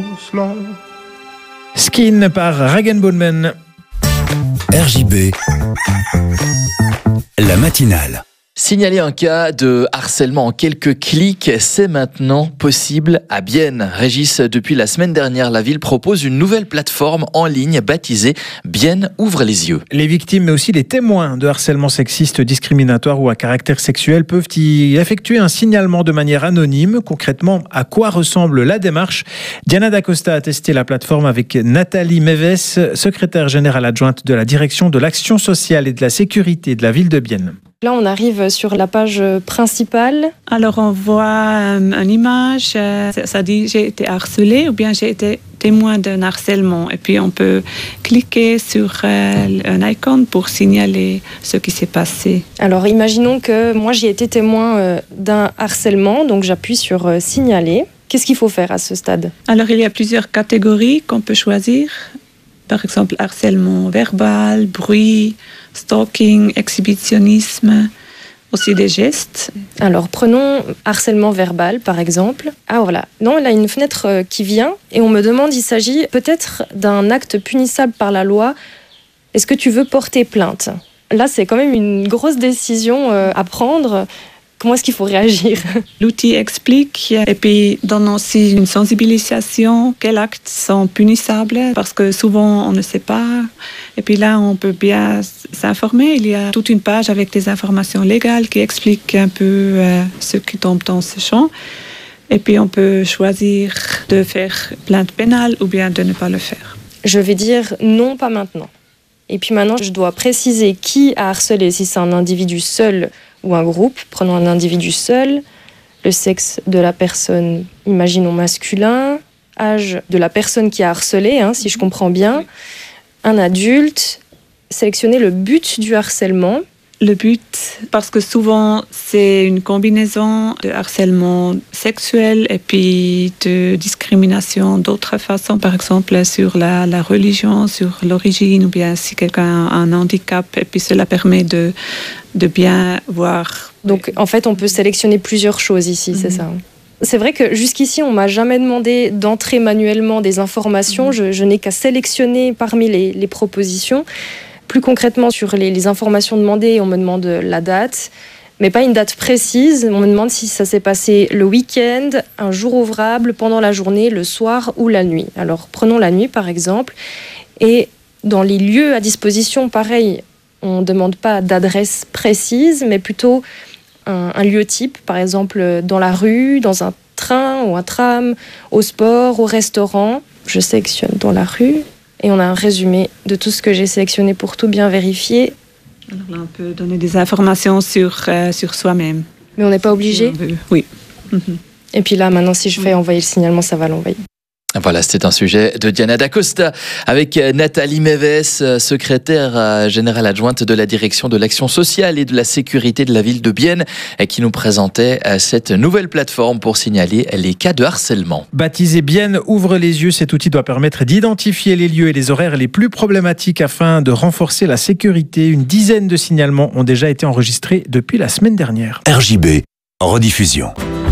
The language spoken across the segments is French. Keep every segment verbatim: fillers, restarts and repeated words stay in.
Skin par Rag and Bone Man. R J B, la matinale. Signaler un cas de harcèlement en quelques clics, c'est maintenant possible à Bienne. Régis, depuis la semaine dernière, la ville propose une nouvelle plateforme en ligne baptisée Bienne ouvre les yeux. Les victimes, mais aussi les témoins de harcèlement sexiste, discriminatoire ou à caractère sexuel peuvent y effectuer un signalement de manière anonyme. Concrètement, à quoi ressemble la démarche ? Diana D'Acosta a testé la plateforme avec Nathalie Meves, secrétaire générale adjointe de la direction de l'action sociale et de la sécurité de la ville de Bienne. Là, on arrive sur la page principale. Alors, on voit euh, une image, euh, ça dit « j'ai été harcelée » ou bien « j'ai été témoin d'un harcèlement ». Et puis, on peut cliquer sur euh, un icône pour signaler ce qui s'est passé. Alors, imaginons que moi, j'ai été témoin euh, d'un harcèlement, donc j'appuie sur euh, « signaler ». Qu'est-ce qu'il faut faire à ce stade ? Alors, il y a plusieurs catégories qu'on peut choisir. Par exemple, harcèlement verbal, bruit, stalking, exhibitionnisme, aussi des gestes. Alors, prenons harcèlement verbal, par exemple. Ah, voilà. Non, il y a une fenêtre qui vient et on me demande, il s'agit peut-être d'un acte punissable par la loi. Est-ce que tu veux porter plainte ? Là, c'est quand même une grosse décision à prendre. Comment est-ce qu'il faut réagir ? L'outil explique et puis donne aussi une sensibilisation, quels actes sont punissables, parce que souvent on ne sait pas. Et puis là, on peut bien s'informer. Il y a toute une page avec des informations légales qui expliquent un peu euh, ce qui tombe dans ce champ. Et puis on peut choisir de faire plainte pénale ou bien de ne pas le faire. Je vais dire non, pas maintenant. Et puis maintenant, je dois préciser qui a harcelé, si c'est un individu seul ou un groupe. Prenons un individu seul, le sexe de la personne, imaginons masculin, âge de la personne qui a harcelé, hein, si je comprends bien, un adulte, sélectionner le but du harcèlement. Le but, parce que souvent c'est une combinaison de harcèlement sexuel et puis de discrimination d'autres façons, par exemple sur la, la religion, sur l'origine ou bien si quelqu'un a un handicap, et puis cela permet de, de bien voir. Donc en fait on peut sélectionner plusieurs choses ici, mm-hmm. c'est ça. C'est vrai que jusqu'ici, on ne m'a jamais demandé d'entrer manuellement des informations, mm-hmm. je, je n'ai qu'à sélectionner parmi les, les propositions. Plus concrètement, sur les, les informations demandées, on me demande la date, mais pas une date précise. On me demande si ça s'est passé le week-end, un jour ouvrable, pendant la journée, le soir ou la nuit. Alors, prenons la nuit, par exemple. Et dans les lieux à disposition, pareil, on ne demande pas d'adresse précise, mais plutôt un, un lieu type, par exemple dans la rue, dans un train ou un tram, au sport, au restaurant. Je sélectionne dans la rue. Et on a un résumé de tout ce que j'ai sélectionné pour tout bien vérifier. Alors là, on peut donner des informations sur, euh, sur soi-même. Mais on n'est pas obligé ? Oui. Et puis là, maintenant, si je fais envoyer le signalement, ça va l'envoyer. Voilà, c'était un sujet de Diana D'Acosta avec Nathalie Meves, secrétaire générale adjointe de la direction de l'action sociale et de la sécurité de la ville de Bienne, qui nous présentait cette nouvelle plateforme pour signaler les cas de harcèlement. Baptisé Bienne ouvre les yeux, cet outil doit permettre d'identifier les lieux et les horaires les plus problématiques afin de renforcer la sécurité. Une dizaine de signalements ont déjà été enregistrés depuis la semaine dernière. R J B, en rediffusion.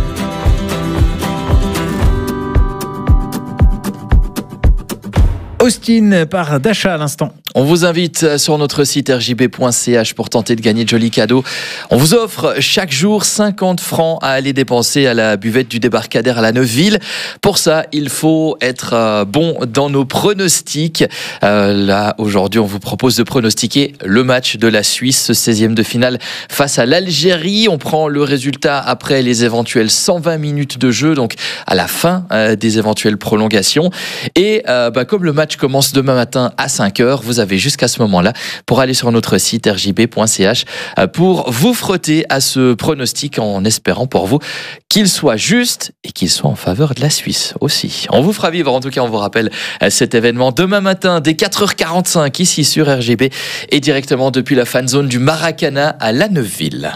Austin par Dasha à l'instant. On vous invite sur notre site r j b point c h pour tenter de gagner de jolis cadeaux. On vous offre chaque jour cinquante francs à aller dépenser à la buvette du débarcadère à la Neuville. Pour ça, il faut être bon dans nos pronostics. Euh, là, aujourd'hui, on vous propose de pronostiquer le match de la Suisse, seizième de finale face à l'Algérie. On prend le résultat après les éventuelles cent vingt minutes de jeu, donc à la fin euh, des éventuelles prolongations. Et euh, bah, comme le match commence demain matin à cinq heures, vous avez jusqu'à ce moment-là pour aller sur notre site r j b point c h pour vous frotter à ce pronostic en espérant pour vous qu'il soit juste et qu'il soit en faveur de la Suisse aussi. On vous fera vivre, en tout cas on vous rappelle cet événement demain matin dès quatre heures quarante-cinq ici sur R G B et directement depuis la fan zone du Maracana à La Neuville.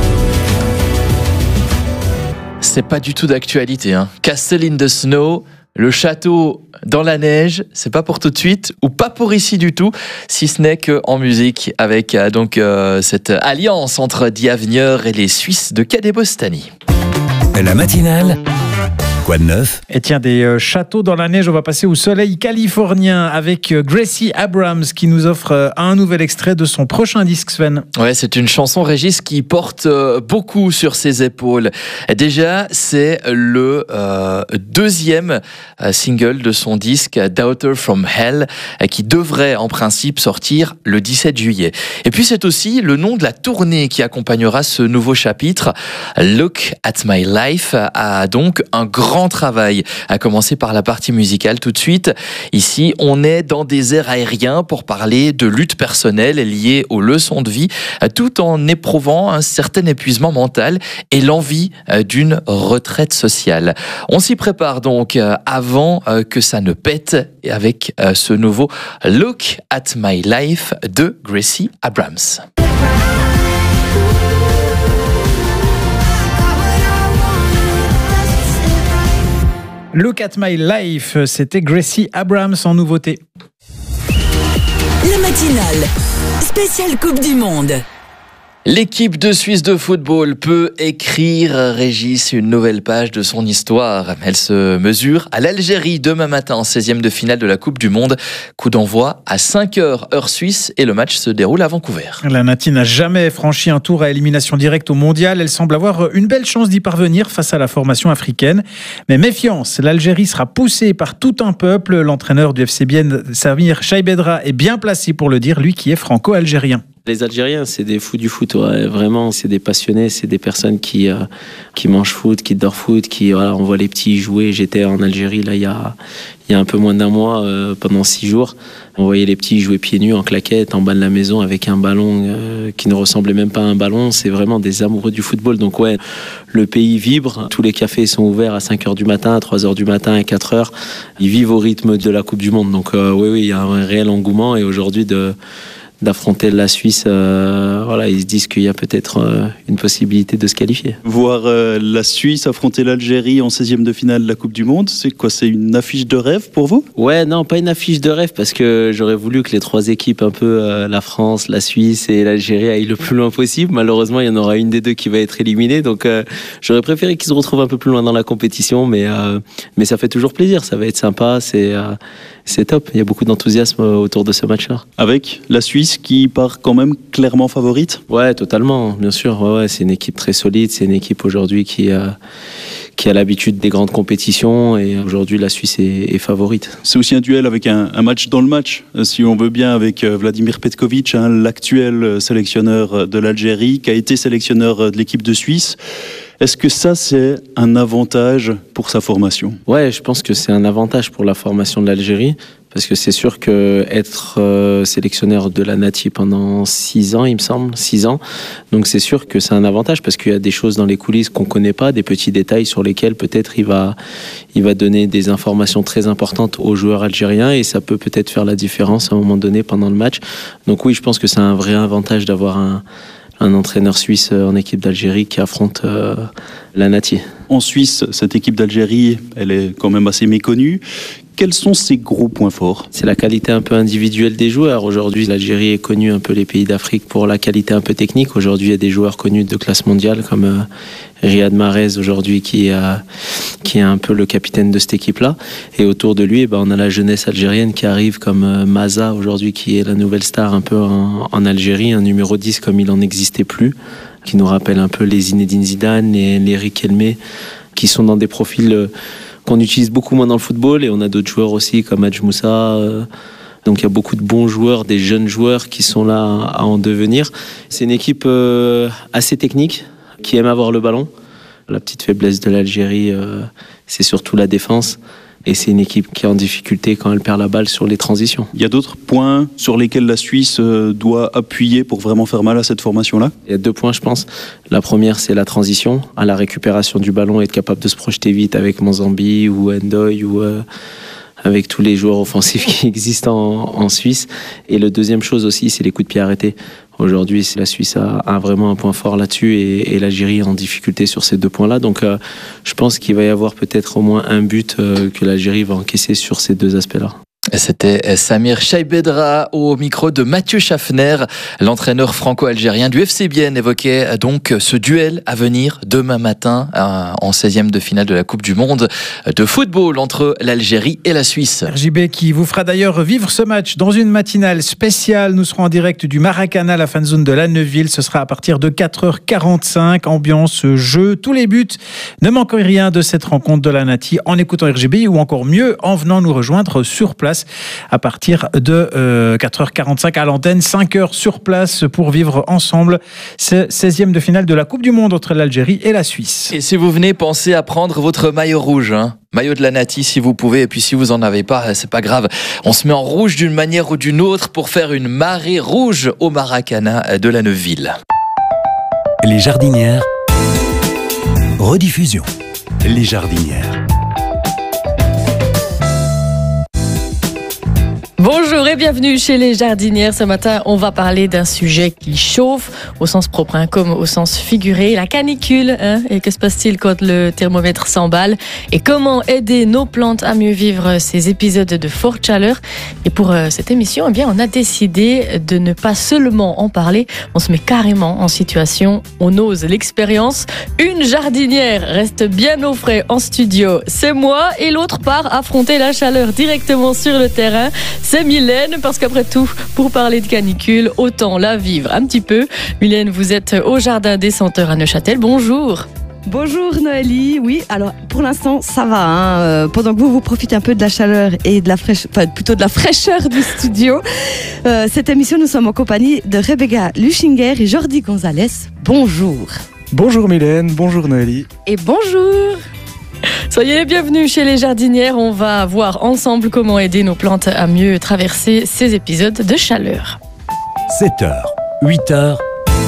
C'est pas du tout d'actualité, hein. Castle in the Snow, le château dans la neige, c'est pas pour tout de suite ou pas pour ici du tout, si ce n'est qu'en musique avec euh, donc euh, cette alliance entre Diavenir et les Suisses de Cadet Bostani. La matinale, quoi de neuf ? Et tiens, des euh, châteaux dans la neige, on va passer au soleil californien avec euh, Gracie Abrams qui nous offre euh, un nouvel extrait de son prochain disque, Sven. Ouais, c'est une chanson, Régis, qui porte euh, beaucoup sur ses épaules. Déjà, c'est le euh, deuxième euh, single de son disque Daughter from Hell, euh, qui devrait en principe sortir le dix-sept juillet. Et puis c'est aussi le nom de la tournée qui accompagnera ce nouveau chapitre. Look at My Life a donc un grand travail, à commencer par la partie musicale tout de suite. Ici, on est dans des airs aériens pour parler de lutte personnelle liée aux leçons de vie, tout en éprouvant un certain épuisement mental et l'envie d'une retraite sociale. On s'y prépare donc avant que ça ne pète avec ce nouveau Look at My Life de Gracie Abrams. Look at My Life, c'était Gracie Abrams en nouveauté. La matinale, spéciale Coupe du Monde. L'équipe de Suisse de football peut écrire, Régis, une nouvelle page de son histoire. Elle se mesure à l'Algérie demain matin en seizième de finale de la Coupe du Monde. Coup d'envoi à cinq heures heure suisse et le match se déroule à Vancouver. La Nati n'a jamais franchi un tour à élimination directe au mondial. Elle semble avoir une belle chance d'y parvenir face à la formation africaine. Mais méfiance, l'Algérie sera poussée par tout un peuple. L'entraîneur du F C Bienne, Samir Chaibedra, est bien placé pour le dire, lui qui est franco-algérien. Les Algériens, c'est des fous du foot, ouais. Vraiment, c'est des passionnés, c'est des personnes qui, euh, qui mangent foot, qui dorment foot, qui, voilà, on voit les petits jouer. J'étais en Algérie, là, il y a, il y a un peu moins d'un mois, euh, pendant six jours. On voyait les petits jouer pieds nus, en claquettes, en bas de la maison, avec un ballon euh, qui ne ressemblait même pas à un ballon. C'est vraiment des amoureux du football. Donc ouais, le pays vibre. Tous les cafés sont ouverts à cinq heures du matin, à trois heures du matin, à quatre heures. Ils vivent au rythme de la Coupe du Monde. Donc euh, oui, oui, il y a un réel engouement. Et aujourd'hui, de... d'affronter la Suisse, euh, voilà, ils se disent qu'il y a peut-être euh, une possibilité de se qualifier. Voir euh, la Suisse affronter l'Algérie en seizième de finale de la Coupe du Monde, c'est quoi? C'est une affiche de rêve pour vous? Ouais, non, pas une affiche de rêve, parce que j'aurais voulu que les trois équipes, un peu euh, la France, la Suisse et l'Algérie, aillent le plus loin possible. Malheureusement, il y en aura une des deux qui va être éliminée, donc euh, j'aurais préféré qu'ils se retrouvent un peu plus loin dans la compétition, mais, euh, mais ça fait toujours plaisir, ça va être sympa, c'est, euh, c'est top. Il y a beaucoup d'enthousiasme autour de ce match-là. Avec la Suisse qui part quand même clairement favorite? Ouais, totalement, bien sûr. Ouais, ouais, c'est une équipe très solide, c'est une équipe aujourd'hui qui a, qui a l'habitude des grandes compétitions, et aujourd'hui la Suisse est, est favorite. C'est aussi un duel avec un, un match dans le match, si on veut bien, avec Vladimir Petkovic, hein, l'actuel sélectionneur de l'Algérie, qui a été sélectionneur de l'équipe de Suisse. Est-ce que ça, c'est un avantage pour sa formation? Ouais, je pense que c'est un avantage pour la formation de l'Algérie, parce que c'est sûr que être euh, sélectionneur de la Nati pendant six ans, il me semble, six ans, donc c'est sûr que c'est un avantage, parce qu'il y a des choses dans les coulisses qu'on connaît pas, des petits détails sur lesquels peut-être il va, il va donner des informations très importantes aux joueurs algériens, et ça peut peut-être faire la différence à un moment donné pendant le match. Donc oui, je pense que c'est un vrai avantage d'avoir un un entraîneur suisse en équipe d'Algérie qui affronte euh, la Nati. En Suisse, cette équipe d'Algérie, elle est quand même assez méconnue. Quels sont ses gros points forts? C'est la qualité un peu individuelle des joueurs. Aujourd'hui, l'Algérie est connue, un peu les pays d'Afrique, pour la qualité un peu technique. Aujourd'hui, il y a des joueurs connus de classe mondiale comme euh, Riyad Mahrez, aujourd'hui, qui, euh, qui est un peu le capitaine de cette équipe-là. Et autour de lui, eh ben, on a la jeunesse algérienne qui arrive, comme euh, Maza, aujourd'hui, qui est la nouvelle star un peu en, en Algérie, un numéro dix comme il n'en existait plus, qui nous rappelle un peu les Zinedine Zidane, les, les Riquelme, qui sont dans des profils... Euh, qu'on utilise beaucoup moins dans le football, et on a d'autres joueurs aussi comme Hadj Moussa. Euh, donc il y a beaucoup de bons joueurs, des jeunes joueurs qui sont là à en devenir. C'est une équipe euh, assez technique, qui aime avoir le ballon. La petite faiblesse de l'Algérie, euh, c'est surtout la défense. Et c'est une équipe qui est en difficulté quand elle perd la balle sur les transitions. Il y a d'autres points sur lesquels la Suisse doit appuyer pour vraiment faire mal à cette formation-là? Il y a deux points, je pense. La première, c'est la transition, à la récupération du ballon, être capable de se projeter vite avec Monzambi ou Ndoye ou euh, avec tous les joueurs offensifs qui existent en, en Suisse. Et la deuxième chose aussi, c'est les coups de pied arrêtés. Aujourd'hui, la Suisse a, a vraiment un point fort là-dessus et, et l'Algérie est en difficulté sur ces deux points-là. Donc, euh, je pense qu'il va y avoir peut-être au moins un but euh, que l'Algérie va encaisser sur ces deux aspects-là. C'était Samir Chaibedra au micro de Mathieu Schaffner. L'entraîneur franco-algérien du F C Bienne évoquait donc ce duel à venir demain matin en seizième de finale de la Coupe du Monde de football entre l'Algérie et la Suisse. R J B qui vous fera d'ailleurs vivre ce match dans une matinale spéciale. Nous serons en direct du Maracana, la fan zone de la Neuville. Ce sera à partir de quatre heures quarante-cinq. Ambiance, jeu, tous les buts. Ne manquez rien de cette rencontre de la Nati en écoutant R J B ou encore mieux en venant nous rejoindre sur place à partir de euh, quatre heures quarante-cinq à l'antenne, cinq heures sur place pour vivre ensemble ce seizième de finale de la Coupe du Monde entre l'Algérie et la Suisse. Et si vous venez, pensez à prendre votre maillot rouge, hein. Maillot de la Nati si vous pouvez, et puis si vous en avez pas, c'est pas grave. On se met en rouge d'une manière ou d'une autre pour faire une marée rouge au Maracana de la Neuville. Les Jardinières. Rediffusion. Les Jardinières. Bonjour et bienvenue chez les Jardinières. Ce matin, on va parler d'un sujet qui chauffe, au sens propre hein, comme au sens figuré, la canicule. Hein, et que se passe-t-il quand le thermomètre s'emballe? Et comment aider nos plantes à mieux vivre ces épisodes de forte chaleur? Et pour euh, cette émission, eh bien, on a décidé de ne pas seulement en parler, on se met carrément en situation, on ose l'expérience. Une jardinière reste bien au frais en studio, c'est moi, et l'autre part affronter la chaleur directement sur le terrain. C'est Mylène, parce qu'après tout, pour parler de canicule, autant la vivre un petit peu. Mylène, vous êtes au Jardin des Senteurs à Neuchâtel. Bonjour. Bonjour Noélie, oui, alors pour l'instant ça va, hein. euh, pendant que vous vous profitez un peu de la chaleur et de la fraîcheur, enfin plutôt de la fraîcheur du studio, euh, cette émission nous sommes en compagnie de Rebecca Luchinger et Jordi Gonzalez. Bonjour. Bonjour Mylène, bonjour Noélie. Et bonjour. Soyez les bienvenus chez les Jardinières, on va voir ensemble comment aider nos plantes à mieux traverser ces épisodes de chaleur. sept heures, huit heures,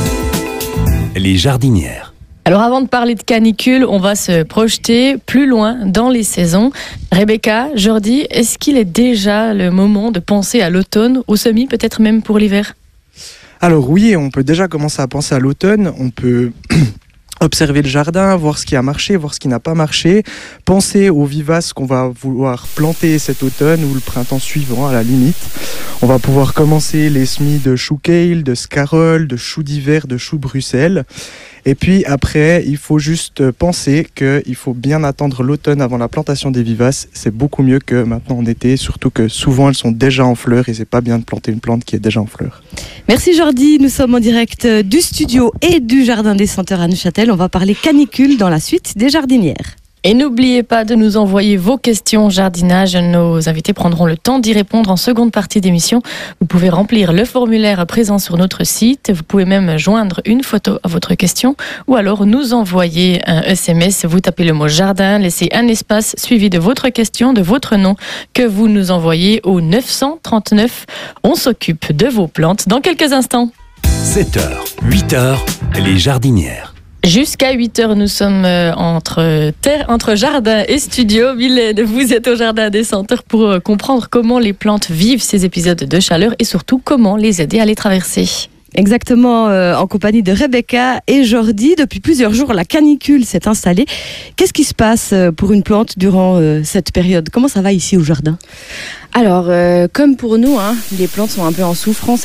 les Jardinières. Alors avant de parler de canicule, on va se projeter plus loin dans les saisons. Rebecca, Jordi, est-ce qu'il est déjà le moment de penser à l'automne, au semis, peut-être même pour l'hiver? Alors oui, on peut déjà commencer à penser à l'automne, on peut observer le jardin, voir ce qui a marché, voir ce qui n'a pas marché, penser aux vivaces qu'on va vouloir planter cet automne ou le printemps suivant à la limite. On va pouvoir commencer les semis de chou kale, de scarole, de choux d'hiver, de choux Bruxelles. Et puis après, il faut juste penser qu'il faut bien attendre l'automne avant la plantation des vivaces. C'est beaucoup mieux que maintenant en été, surtout que souvent elles sont déjà en fleurs et c'est pas bien de planter une plante qui est déjà en fleurs. Merci Jordi, nous sommes en direct du studio et du Jardin des Senteurs à Neuchâtel. On va parler canicule dans la suite des Jardinières. Et n'oubliez pas de nous envoyer vos questions jardinage. Nos invités prendront le temps d'y répondre en seconde partie d'émission. Vous pouvez remplir le formulaire présent sur notre site. Vous pouvez même joindre une photo à votre question ou alors nous envoyer un S M S. Vous tapez le mot jardin, laissez un espace suivi de votre question, de votre nom que vous nous envoyez au neuf cent trente-neuf. On s'occupe de vos plantes dans quelques instants. sept heures, huit heures, les Jardinières. Jusqu'à huit heures, nous sommes entre, terre, entre jardin et studio. Mylène, vous êtes au Jardin des Senteurs pour comprendre comment les plantes vivent ces épisodes de chaleur et surtout comment les aider à les traverser. Exactement, euh, en compagnie de Rebecca et Jordi. Depuis plusieurs jours, la canicule s'est installée. Qu'est-ce qui se passe pour une plante durant euh, cette période? Comment ça va ici au jardin? Alors, euh, comme pour nous, hein, les plantes sont un peu en souffrance.